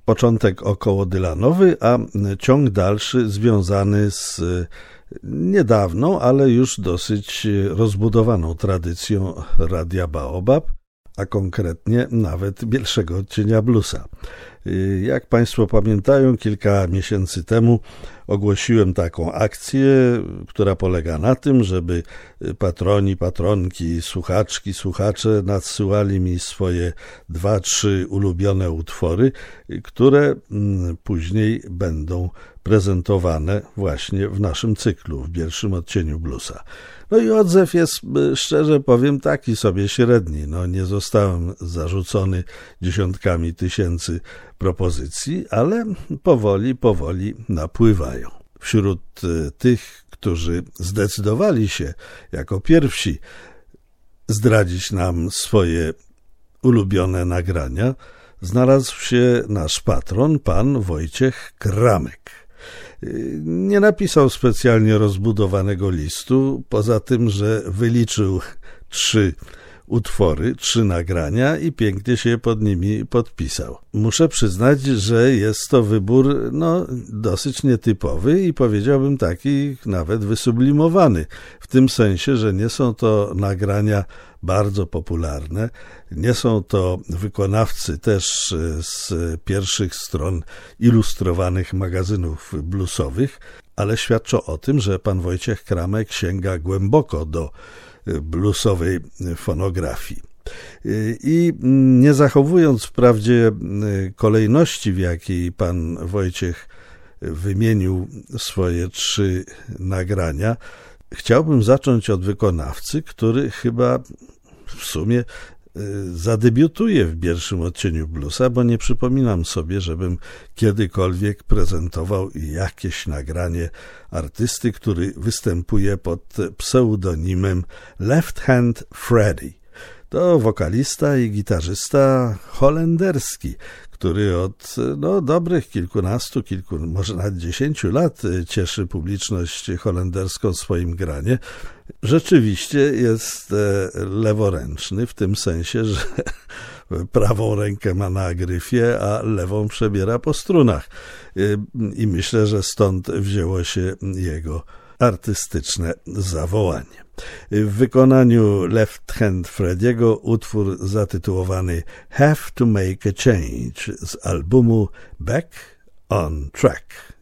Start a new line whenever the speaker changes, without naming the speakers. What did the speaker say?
początek okołodylanowy, a ciąg dalszy związany z niedawną, ale już dosyć rozbudowaną tradycją Radia Baobab, a konkretnie nawet Bielszego Odcienia Bluesa. Jak Państwo pamiętają, kilka miesięcy temu ogłosiłem taką akcję, która polega na tym, żeby patroni, patronki, słuchaczki, słuchacze nadsyłali mi swoje 2-3 ulubione utwory, które później będą prezentowane właśnie w naszym cyklu, w Bielszym Odcieniu Bluesa. No i odzew jest, szczerze powiem, taki sobie średni. Nie zostałem zarzucony dziesiątkami tysięcy propozycji, ale powoli napływają. Wśród tych, którzy zdecydowali się jako pierwsi zdradzić nam swoje ulubione nagrania, znalazł się nasz patron, pan Wojciech Kramek. Nie napisał specjalnie rozbudowanego listu, poza tym, że wyliczył 3 utwory, 3 nagrania i pięknie się pod nimi podpisał. Muszę przyznać, że jest to wybór dosyć nietypowy i powiedziałbym taki nawet wysublimowany, w tym sensie, że nie są to nagrania bardzo popularne, nie są to wykonawcy też z pierwszych stron ilustrowanych magazynów bluesowych, ale świadczą o tym, że pan Wojciech Kramek sięga głęboko do bluesowej fonografii. I nie zachowując wprawdzie kolejności, w jakiej pan Wojciech wymienił swoje 3 nagrania, chciałbym zacząć od wykonawcy, który chyba w sumie zadebiutuje w Bielszym Odcieniu Bluesa, bo nie przypominam sobie, żebym kiedykolwiek prezentował jakieś nagranie artysty, który występuje pod pseudonimem Left Hand Freddy. To wokalista i gitarzysta holenderski, który od dobrych kilkunastu, może nawet 10 lat cieszy publiczność holenderską swoim graniem. Rzeczywiście jest leworęczny, w tym sensie, że prawą rękę ma na gryfie, a lewą przebiera po strunach. I myślę, że stąd wzięło się jego artystyczne zawołanie. W wykonaniu Left Hand Freddy'ego utwór zatytułowany Have to Make a Change z albumu Back on Track.